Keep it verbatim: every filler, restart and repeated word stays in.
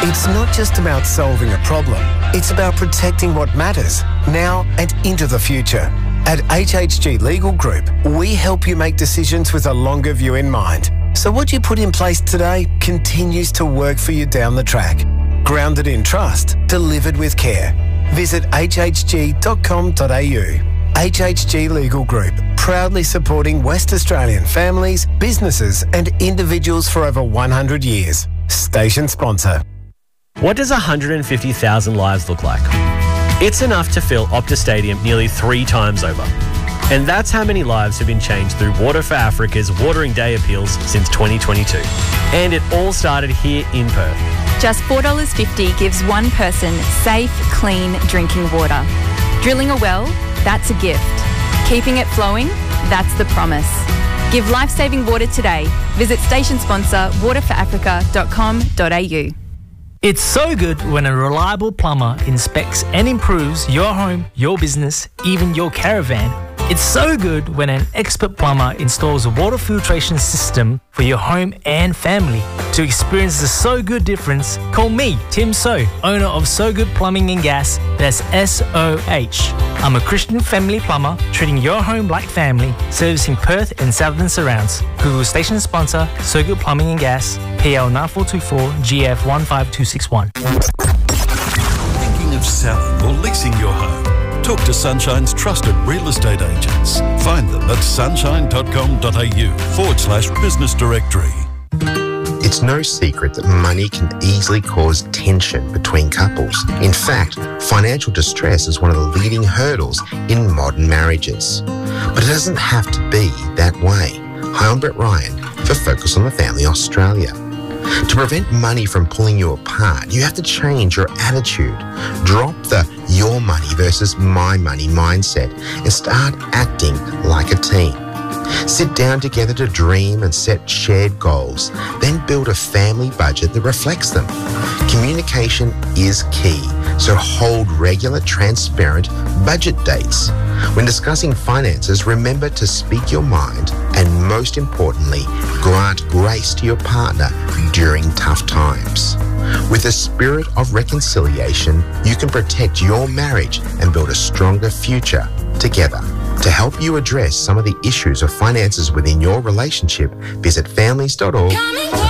It's not just about solving a problem. It's about protecting what matters now and into the future. At H H G Legal Group, we help you make decisions with a longer view in mind. So what you put in place today continues to work for you down the track. Grounded in trust, delivered with care. Visit h h g dot com dot a u. H H G Legal Group, proudly supporting West Australian families, businesses and individuals for over one hundred years. Station sponsor. What does one hundred fifty thousand lives look like? It's enough to fill Optus Stadium nearly three times over. And that's how many lives have been changed through Water for Africa's Watering Day appeals since twenty twenty-two. And it all started here in Perth. Just four dollars fifty gives one person safe, clean drinking water. Drilling a well, that's a gift. Keeping it flowing, that's the promise. Give life-saving water today. Visit station sponsor water for africa dot com dot a u. It's so good when a reliable plumber inspects and improves your home, your business, even your caravan. It's so good when an expert plumber installs a water filtration system for your home and family. To experience the So Good difference, call me, Tim So, owner of So Good Plumbing and Gas. That's S O H. I'm a Christian family plumber, treating your home like family, servicing Perth and southern surrounds. Google station sponsor, So Good Plumbing and Gas, P L nine four two four G F one five two six one. Thinking of selling or leasing your home? Talk to Sunshine's trusted real estate agents. Find them at sunshine.com.au forward slash business directory. It's no secret that money can easily cause tension between couples. In fact, financial distress is one of the leading hurdles in modern marriages. But it doesn't have to be that way. Hi, I'm Brett Ryan for Focus on the Family Australia. To prevent money from pulling you apart, you have to change your attitude. Drop the your money versus my money mindset and start acting like a team. Sit down together to dream and set shared goals, then build a family budget that reflects them. Communication is key, so hold regular, transparent budget dates. When discussing finances, remember to speak your mind and, most importantly, grant grace to your partner during tough times. With a spirit of reconciliation, you can protect your marriage and build a stronger future together. To help you address some of the issues of finances within your relationship, visit families dot org.